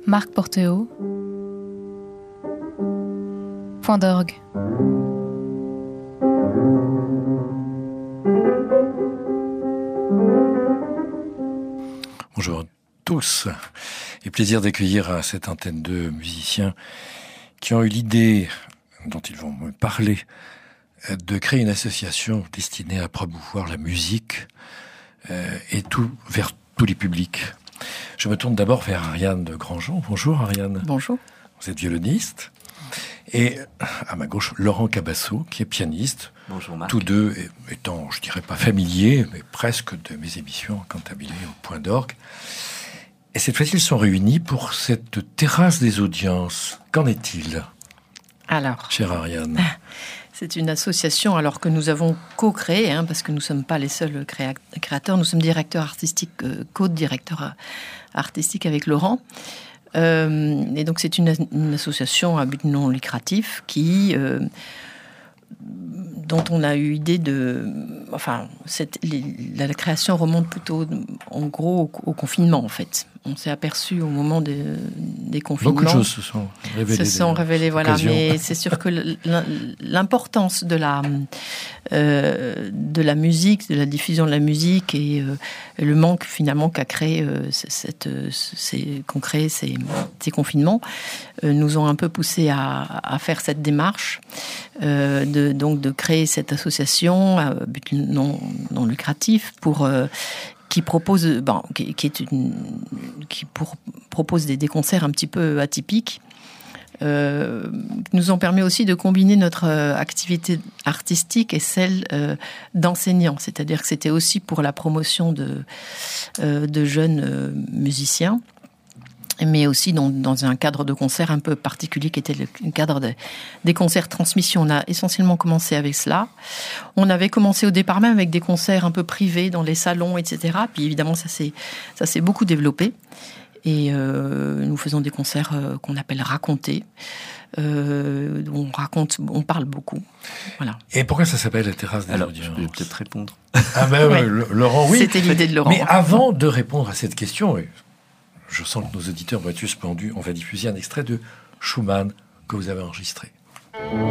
Marc Porteau. Point d'orgue. Bonjour à tous et plaisir d'accueillir à cette antenne deux musiciens qui ont eu l'idée, dont ils vont me parler, de créer une association destinée à promouvoir la musique et tout vers tous les publics. Je me tourne d'abord vers Ariane de Grandjean. Bonjour Ariane. Bonjour. Vous êtes violoniste. Et à ma gauche, Laurent Cabasso, qui est pianiste. Bonjour Marc. Tous deux étant, je dirais pas familiers, mais presque de mes émissions cantabilées au Point d'orgue. Et cette fois-ci, ils sont réunis pour cette terrasse des audiences. Qu'en est-il, Alors, chère Ariane? C'est une association alors que nous avons co-créée, parce que nous ne sommes pas les seuls créateurs. Nous sommes directeurs artistiques, co-directeurs artistiques avec Laurent. Et donc c'est une association à but non lucratif dont on a eu idée de... Enfin, la création remonte plutôt, en gros, au confinement, en fait. On s'est aperçu au moment des confinements... Beaucoup de choses se sont révélées. Voilà. Mais c'est sûr que l'importance de la musique, de la diffusion de la musique et le manque, finalement, qu'a créé ces confinements nous ont un peu poussé à faire cette démarche, donc de créer cette association à but non lucratif qui propose, propose des concerts un petit peu atypiques, nous ont permis aussi de combiner notre activité artistique et celle d'enseignant. C'est-à-dire que c'était aussi pour la promotion de jeunes musiciens, mais aussi dans un cadre de concert un peu particulier qui était le cadre des concerts transmission. On a essentiellement commencé avec cela. On avait commencé au départ même avec des concerts un peu privés dans les salons, etc. Puis évidemment, ça s'est beaucoup développé. Et nous faisons des concerts qu'on appelle racontés. On parle beaucoup. Voilà. Et pourquoi ça s'appelle la terrasse des audiences? Je peux peut-être répondre. Ah ben ouais. Laurent, oui. C'était l'idée de Laurent. Mais avant de répondre à cette question, je sens que nos auditeurs vont être suspendus. On va diffuser un extrait de Schumann que vous avez enregistré.